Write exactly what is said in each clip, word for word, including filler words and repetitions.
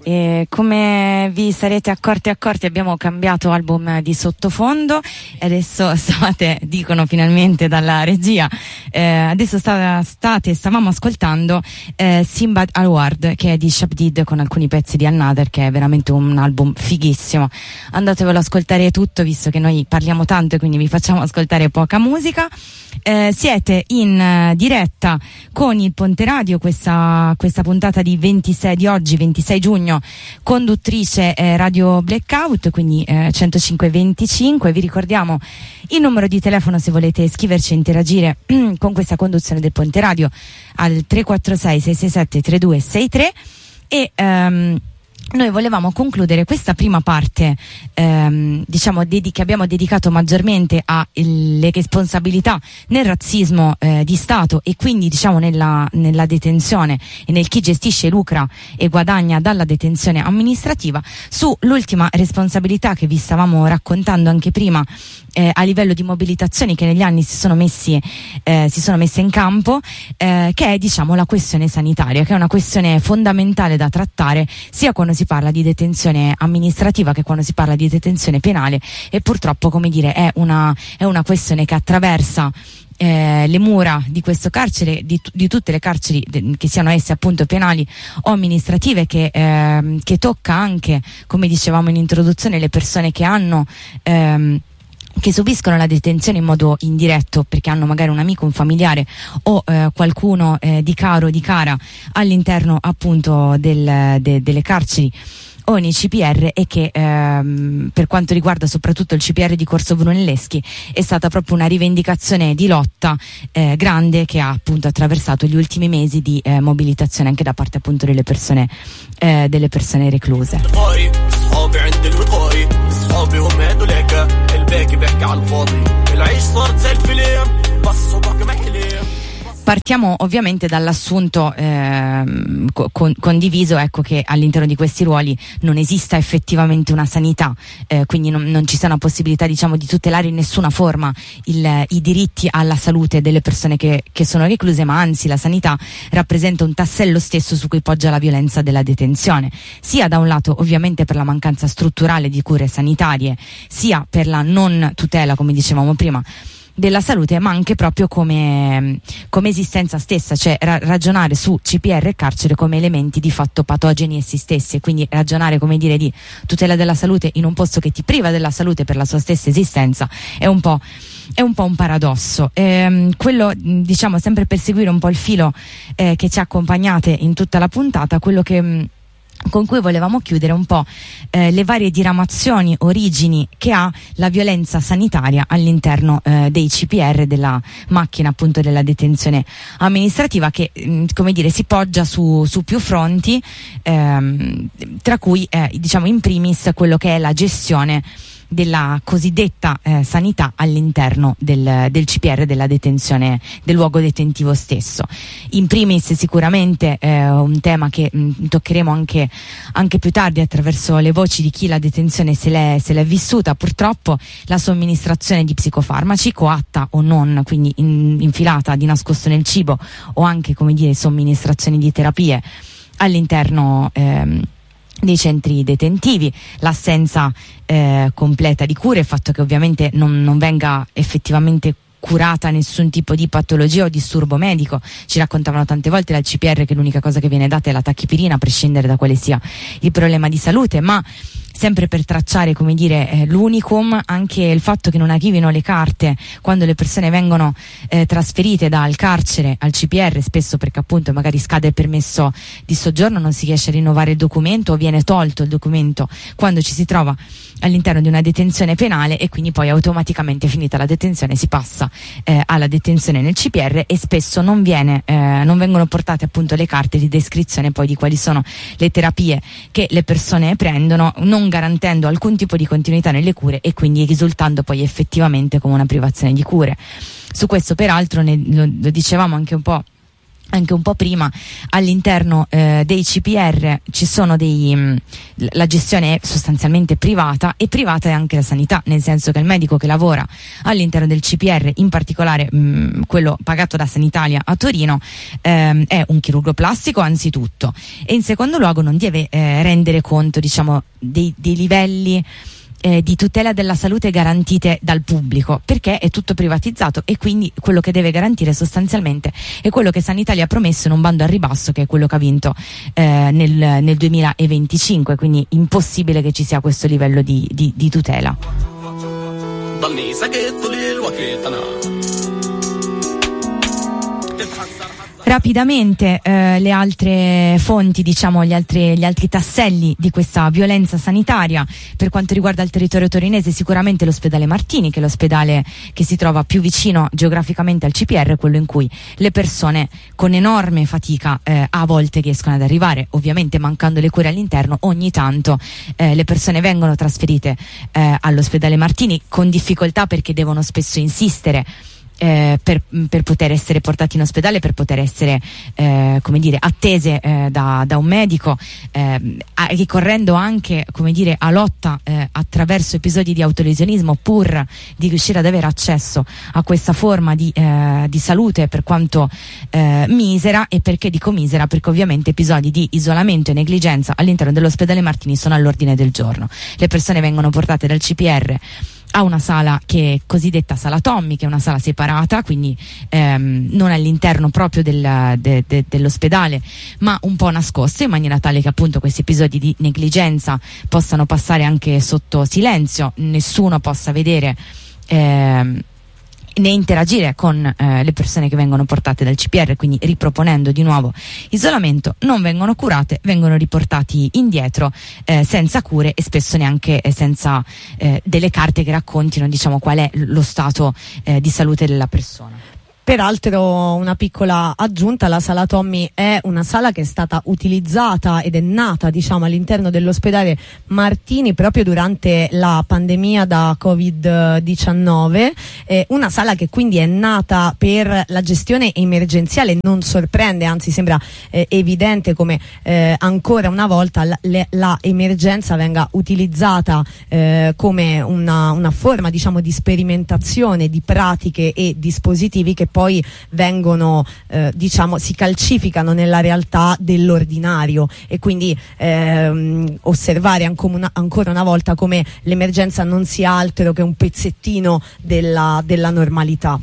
E come vi sarete accorti e accorti abbiamo cambiato album di sottofondo e adesso state, dicono finalmente dalla regia, eh, adesso sta, state, stavamo ascoltando eh, Simbad Award, che è di Shabdid con alcuni pezzi di Another, che è veramente un album fighissimo. Andatevelo ad ascoltare tutto, visto che noi parliamo tanto e quindi vi facciamo ascoltare poca musica. Eh, siete in uh, diretta con il Ponte Radio, questa, questa puntata di ventisei di oggi, ventisei giugno, conduttrice eh, Radio Blackout, quindi eh, centocinque venticinque. Vi ricordiamo il numero di telefono se volete scriverci e interagire con questa conduzione del Ponte Radio al tre quattro sei sei sei sette tre due sei tre. E um, noi volevamo concludere questa prima parte, ehm, diciamo, dedi- che abbiamo dedicato maggiormente alle responsabilità nel razzismo eh, di Stato e quindi diciamo nella, nella detenzione e nel chi gestisce, lucra e guadagna dalla detenzione amministrativa, sull'ultima responsabilità che vi stavamo raccontando anche prima eh, a livello di mobilitazioni che negli anni si sono messi eh, si sono messe in campo, eh, che è diciamo la questione sanitaria, che è una questione fondamentale da trattare sia quando si parla di detenzione amministrativa che quando si parla di detenzione penale, e purtroppo, come dire, è una, è una questione che attraversa eh, le mura di questo carcere, di, di tutte le carceri, de, che siano esse appunto penali o amministrative, che, eh, che tocca anche, come dicevamo in introduzione, le persone che hanno ehm, che subiscono la detenzione in modo indiretto perché hanno magari un amico, un familiare o eh, qualcuno eh, di caro o di cara all'interno appunto del, de, delle carceri o nei C P R, e che ehm, per quanto riguarda soprattutto il C P R di Corso Brunelleschi è stata proprio una rivendicazione di lotta eh, grande, che ha appunto attraversato gli ultimi mesi di eh, mobilitazione anche da parte appunto delle persone eh, delle persone recluse. Partiamo ovviamente dall'assunto eh, con, condiviso, ecco, che all'interno di questi ruoli non esista effettivamente una sanità, eh, quindi non, non ci sia una possibilità, diciamo, di tutelare in nessuna forma il, i diritti alla salute delle persone che, che sono recluse, ma anzi la sanità rappresenta un tassello stesso su cui poggia la violenza della detenzione, sia da un lato ovviamente per la mancanza strutturale di cure sanitarie, sia per la non tutela, come dicevamo prima, della salute, ma anche proprio come, come esistenza stessa, cioè ra- ragionare su C P R e carcere come elementi di fatto patogeni essi stessi, e quindi ragionare, come dire, di tutela della salute in un posto che ti priva della salute per la sua stessa esistenza è un po' è un po' un paradosso. Ehm, quello, diciamo, sempre per seguire un po' il filo eh, che ci accompagnate in tutta la puntata, quello che mh, con cui volevamo chiudere un po' eh, le varie diramazioni, origini che ha la violenza sanitaria all'interno eh, dei C P R, della macchina appunto della detenzione amministrativa, che mh, come dire si poggia su, su più fronti, ehm, tra cui eh, diciamo in primis quello che è la gestione della cosiddetta eh, sanità all'interno del, del C P R, della detenzione, del luogo detentivo stesso. In primis sicuramente eh, un tema che mh, toccheremo anche, anche più tardi attraverso le voci di chi la detenzione se l'è, se l'è vissuta, purtroppo la somministrazione di psicofarmaci, coatta o non, quindi in, infilata di nascosto nel cibo, o anche, come dire, somministrazioni di terapie all'interno ehm, dei centri detentivi, l'assenza eh, completa di cure, il fatto che ovviamente non, non venga effettivamente curata nessun tipo di patologia o disturbo medico. Ci raccontavano tante volte dal C P R che l'unica cosa che viene data è la tachipirina, a prescindere da quale sia il problema di salute, ma sempre per tracciare, come dire, eh, l'unicum, anche il fatto che non arrivino le carte quando le persone vengono eh, trasferite dal carcere al C P R, spesso perché appunto magari scade il permesso di soggiorno, non si riesce a rinnovare il documento o viene tolto il documento quando ci si trova all'interno di una detenzione penale, e quindi poi automaticamente, finita la detenzione, si passa eh, alla detenzione nel C P R, e spesso non viene eh, non vengono portate appunto le carte di descrizione poi di quali sono le terapie che le persone prendono, non garantendo alcun tipo di continuità nelle cure e quindi risultando poi effettivamente come una privazione di cure. Su questo peraltro ne, lo, lo dicevamo anche un po' anche un po' prima, all'interno eh, dei C P R ci sono dei mh, la gestione è sostanzialmente privata, e privata è anche la sanità, nel senso che il medico che lavora all'interno del C P R, in particolare mh, quello pagato da Sanitalia a Torino, ehm, è un chirurgo plastico anzitutto, e in secondo luogo non deve eh, rendere conto, diciamo, dei, dei livelli Eh, di tutela della salute garantite dal pubblico, perché è tutto privatizzato, e quindi quello che deve garantire sostanzialmente è quello che Sanitalia ha promesso in un bando al ribasso, che è quello che ha vinto eh, nel, nel duemilaventicinque, quindi impossibile che ci sia questo livello di, di, di tutela. Rapidamente eh, le altre fonti, diciamo gli altri, gli altri tasselli di questa violenza sanitaria per quanto riguarda il territorio torinese: sicuramente l'ospedale Martini, che è l'ospedale che si trova più vicino geograficamente al C P R, quello in cui le persone con enorme fatica eh, a volte riescono ad arrivare, ovviamente mancando le cure all'interno. Ogni tanto eh, le persone vengono trasferite eh, all'ospedale Martini con difficoltà, perché devono spesso insistere Eh, per, per poter essere portati in ospedale, per poter essere eh, come dire attese eh, da, da un medico, eh, a, ricorrendo anche, come dire, a lotta eh, attraverso episodi di autolesionismo, pur di riuscire ad avere accesso a questa forma di, eh, di salute, per quanto eh, misera. E perché dico misera? Perché ovviamente episodi di isolamento e negligenza all'interno dell'ospedale Martini sono all'ordine del giorno. Le persone vengono portate dal C P R a una sala che è cosiddetta sala Tommy, che è una sala separata, quindi ehm, non all'interno proprio del, de, de, dell'ospedale, ma un po' nascosta, in maniera tale che appunto questi episodi di negligenza possano passare anche sotto silenzio, nessuno possa vedere ehm, né interagire con eh, le persone che vengono portate dal C P R, quindi riproponendo di nuovo isolamento. Non vengono curate, vengono riportati indietro eh, senza cure, e spesso neanche eh, senza eh, delle carte che raccontino, diciamo, qual è lo stato eh, di salute della persona. Peraltro, una piccola aggiunta: la sala Tommy è una sala che è stata utilizzata ed è nata, diciamo, all'interno dell'ospedale Martini proprio durante la pandemia da covid diciannove, eh, una sala che quindi è nata per la gestione emergenziale. Non sorprende, anzi sembra eh, evidente come eh, ancora una volta la, le, la emergenza venga utilizzata eh, come una, una forma, diciamo, di sperimentazione di pratiche e dispositivi che poi vengono, eh, diciamo, si calcificano nella realtà dell'ordinario, e quindi ehm, osservare ancora una, ancora una volta come l'emergenza non sia altro che un pezzettino della, della normalità.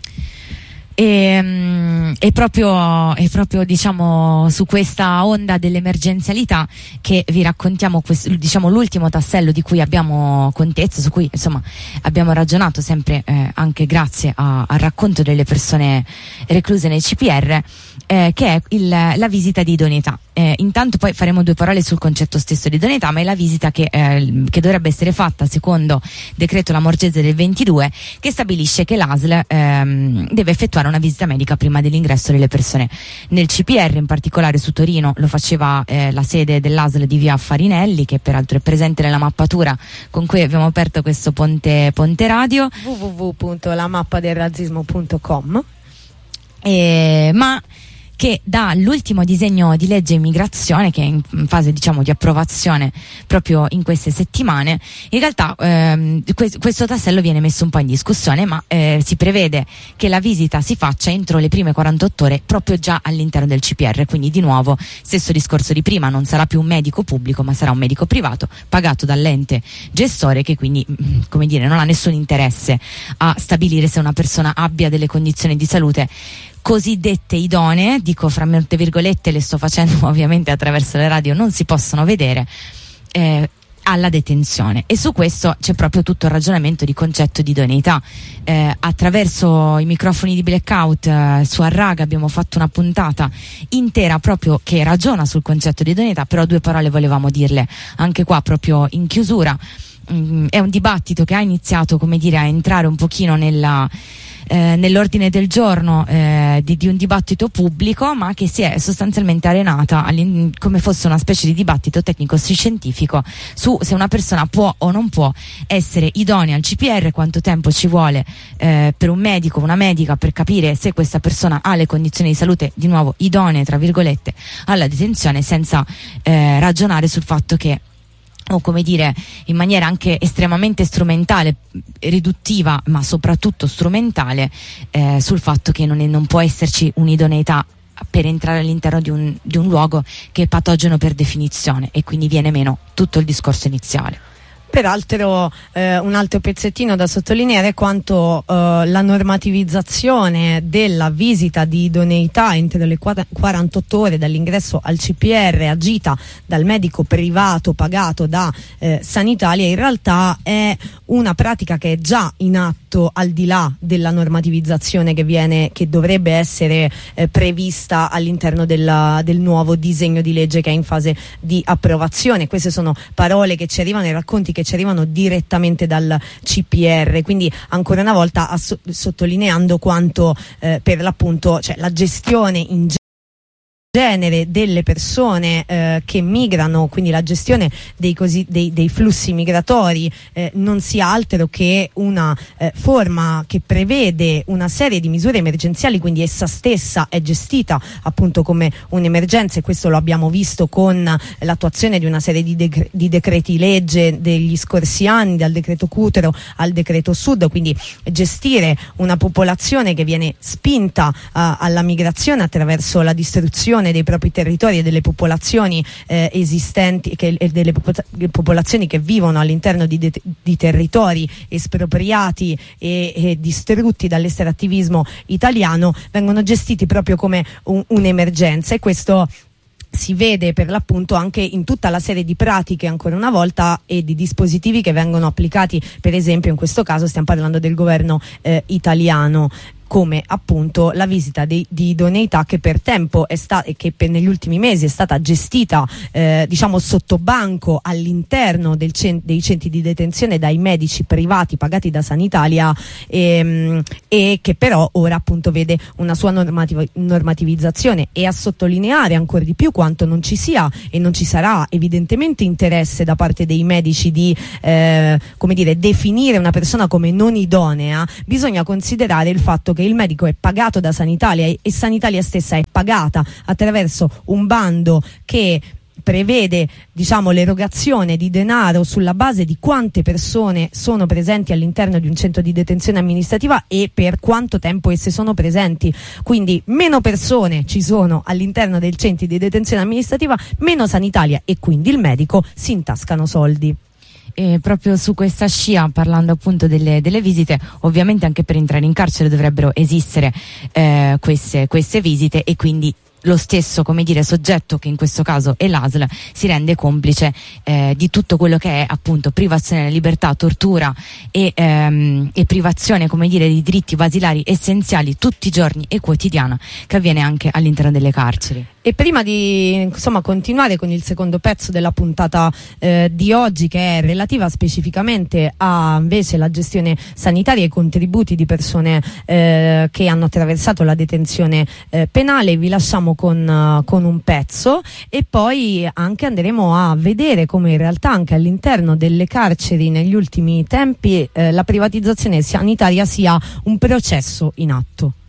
E, um, è proprio, è proprio diciamo su questa onda dell'emergenzialità che vi raccontiamo questo, diciamo, l'ultimo tassello di cui abbiamo contezza, su cui insomma abbiamo ragionato sempre eh, anche grazie a, al racconto delle persone recluse nei C P R, eh, che è il, la visita di idoneità. Eh, intanto poi faremo due parole sul concetto stesso di idoneità, ma è la visita che, eh, che dovrebbe essere fatta secondo decreto Lamorgese del ventidue, che stabilisce che l'A S L ehm, deve effettuare una visita medica prima dell'ingresso delle persone nel C P R. In particolare su Torino lo faceva eh, la sede dell'A S L di via Farinelli, che peraltro è presente nella mappatura con cui abbiamo aperto questo ponte, ponte radio, w w w punto la mappa del razzismo punto com. eh, ma che dall'ultimo disegno di legge immigrazione, che è in fase, diciamo, di approvazione proprio in queste settimane, in realtà ehm, que- questo tassello viene messo un po' in discussione, ma eh, si prevede che la visita si faccia entro le prime quarantotto ore proprio già all'interno del C P R. Quindi di nuovo stesso discorso di prima: non sarà più un medico pubblico, ma sarà un medico privato pagato dall'ente gestore, che quindi, come dire, non ha nessun interesse a stabilire se una persona abbia delle condizioni di salute cosiddette idonee, dico fra molte virgolette, le sto facendo ovviamente attraverso le radio, non si possono vedere, eh, alla detenzione. E su questo c'è proprio tutto il ragionamento di concetto di idoneità. Eh, attraverso i microfoni di Blackout eh, su Arraga abbiamo fatto una puntata intera proprio che ragiona sul concetto di idoneità, però due parole volevamo dirle anche qua proprio in chiusura. Mm, è un dibattito che ha iniziato, come dire, a entrare un pochino nella eh, nell'ordine del giorno eh, di, di un dibattito pubblico, ma che si è sostanzialmente arenata come fosse una specie di dibattito tecnico-scientifico su se una persona può o non può essere idonea al C P R, quanto tempo ci vuole eh, per un medico, una medica, per capire se questa persona ha le condizioni di salute, di nuovo idonee tra virgolette, alla detenzione, senza eh, ragionare sul fatto che, o come dire, in maniera anche estremamente strumentale, riduttiva, ma soprattutto strumentale, eh, sul fatto che non, è, non può esserci un'idoneità per entrare all'interno di un, di un luogo che è patogeno per definizione, e quindi viene meno tutto il discorso iniziale. Peraltro eh, un altro pezzettino da sottolineare è quanto eh, la normativizzazione della visita di idoneità entro le quarantotto ore dall'ingresso al C P R, agita dal medico privato pagato da eh, Sanitalia, in realtà è una pratica che è già in atto al di là della normativizzazione che viene, che dovrebbe essere eh, prevista all'interno della, del nuovo disegno di legge che è in fase di approvazione. Queste sono parole che ci arrivano, i racconti che ci arrivano direttamente dal C P R, quindi ancora una volta asso- sottolineando quanto eh, per l'appunto, cioè, la gestione in genere delle persone eh, che migrano, quindi la gestione dei, così, dei, dei flussi migratori eh, non sia altro che una eh, forma che prevede una serie di misure emergenziali, quindi essa stessa è gestita appunto come un'emergenza, e questo lo abbiamo visto con l'attuazione di una serie di, dec- di decreti legge degli scorsi anni, dal decreto Cutro al decreto Sud, quindi gestire una popolazione che viene spinta uh, alla migrazione attraverso la distruzione dei propri territori e delle popolazioni eh, esistenti, che, e delle popo- popolazioni che vivono all'interno di, de- di territori espropriati e, e distrutti dall'estrattivismo italiano, vengono gestiti proprio come un, un'emergenza, e questo si vede per l'appunto anche in tutta la serie di pratiche, ancora una volta, e di dispositivi che vengono applicati. Per esempio, in questo caso stiamo parlando del governo eh, italiano, come appunto la visita di, di idoneità che per tempo è stata, e che per, negli ultimi mesi è stata gestita eh, diciamo sotto banco all'interno del cent- dei centri di detenzione dai medici privati pagati da Sanitalia, ehm, e che però ora appunto vede una sua normativ- normativizzazione, e a sottolineare ancora di più quanto non ci sia e non ci sarà evidentemente interesse da parte dei medici di eh, come dire, definire una persona come non idonea. Bisogna considerare il fatto che il medico è pagato da Sanitalia, e Sanitalia stessa è pagata attraverso un bando che prevede, diciamo, l'erogazione di denaro sulla base di quante persone sono presenti all'interno di un centro di detenzione amministrativa e per quanto tempo esse sono presenti. Quindi meno persone ci sono all'interno del centro di detenzione amministrativa, meno Sanitalia e quindi il medico si intascano soldi. E proprio su questa scia, parlando appunto delle, delle visite, ovviamente anche per entrare in carcere dovrebbero esistere eh, queste, queste visite, e quindi lo stesso, come dire, soggetto, che in questo caso è l'A S L, si rende complice eh, di tutto quello che è appunto privazione della libertà, tortura e, ehm, e privazione, come dire, di diritti basilari essenziali tutti i giorni e quotidiana, che avviene anche all'interno delle carceri. E prima di insomma continuare con il secondo pezzo della puntata eh, di oggi, che è relativa specificamente a invece la gestione sanitaria e i contributi di persone eh, che hanno attraversato la detenzione eh, penale, vi lasciamo con, uh, con un pezzo, e poi anche andremo a vedere come in realtà anche all'interno delle carceri negli ultimi tempi eh, la privatizzazione sanitaria sia un processo in atto.